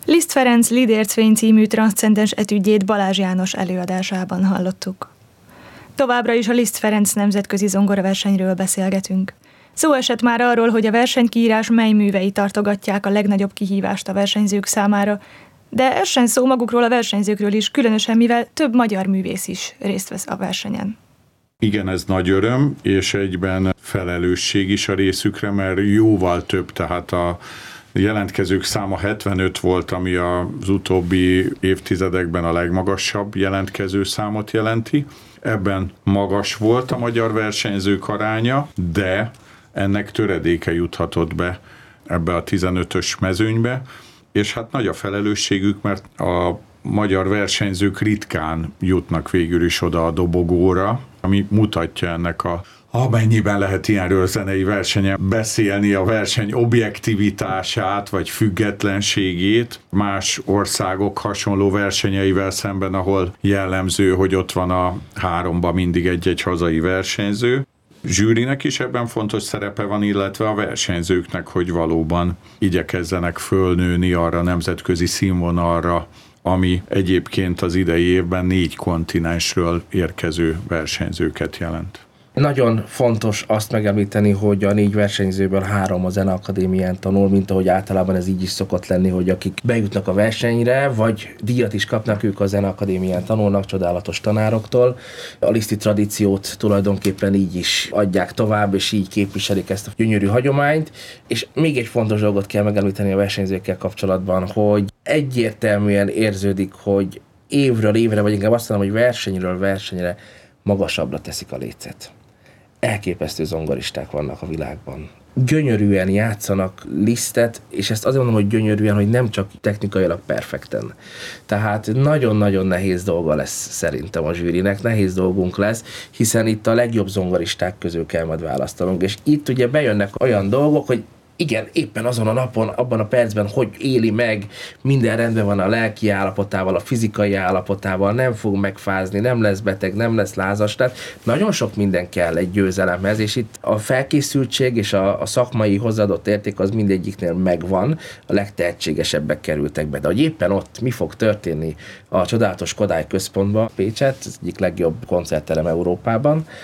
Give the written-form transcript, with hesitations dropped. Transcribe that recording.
Liszt Ferenc Lidércvény című transzcendens etüdjét Balázs János előadásában hallottuk. Továbbra is a Liszt Ferenc nemzetközi zongoraversenyről beszélgetünk. Szó esett már arról, hogy a versenykiírás mely művei tartogatják a legnagyobb kihívást a versenyzők számára, de essen szó magukról a versenyzőkről is, különösen mivel több magyar művész is részt vesz a versenyen. Igen, ez nagy öröm, és egyben felelősség is a részükre, mert jóval több, tehát a jelentkezők száma 75 volt, ami az utóbbi évtizedekben a legmagasabb jelentkező számot jelenti. Ebben magas volt a magyar versenyzők aránya, de ennek töredéke juthatott be ebbe a 15-ös mezőnybe, és hát nagy a felelősségük, mert a magyar versenyzők ritkán jutnak végül is oda a dobogóra, ami mutatja ennek amennyiben lehet ilyenről zenei versenyen beszélni, a verseny objektivitását vagy függetlenségét más országok hasonló versenyeivel szemben, ahol jellemző, hogy ott van a 3-ba mindig egy-egy hazai versenyző. Zsűrinek is ebben fontos szerepe van, illetve a versenyzőknek, hogy valóban igyekezzenek fölnőni arra nemzetközi színvonalra, ami egyébként az idei évben 4 kontinensről érkező versenyzőket jelent. Nagyon fontos azt megemlíteni, hogy a 4 versenyzőből 3 a Zeneakadémián tanul, mint ahogy általában ez így is szokott lenni, hogy akik bejutnak a versenyre, vagy díjat is kapnak, ők a Zeneakadémián tanulnak csodálatos tanároktól. A liszti tradíciót tulajdonképpen így is adják tovább, és így képviselik ezt a gyönyörű hagyományt. És még egy fontos dolgot kell megemlíteni a versenyzőkkel kapcsolatban, hogy egyértelműen érződik, hogy évről évre, vagy inkább azt mondom, hogy versenyről versenyre magasabbra teszik a lécet. Elképesztő zongoristák vannak a világban. Gyönyörűen játszanak Lisztet, és ezt azért mondom, hogy gyönyörűen, hogy nem csak technikailag perfekten. Tehát nagyon-nagyon nehéz dolga lesz szerintem a zsűrinek, nehéz dolgunk lesz, hiszen itt a legjobb zongoristák közül kell majd választanunk, és itt ugye bejönnek olyan dolgok, hogy igen, éppen azon a napon, abban a percben, hogy éli meg, minden rendben van a lelki állapotával, a fizikai állapotával, nem fog megfázni, nem lesz beteg, nem lesz lázas, tehát nagyon sok minden kell egy győzelemhez, és itt a felkészültség és a szakmai hozzáadott érték az mindegyiknél megvan, a legtehetségesebbek kerültek be, de hogy éppen ott mi fog történni a csodálatos Kodály Központban, Pécset, az egyik legjobb koncertterem Európában,